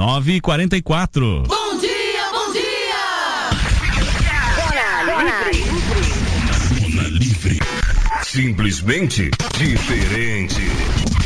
9h44. Bom dia, bom dia! Zona Livre. Simplesmente diferente.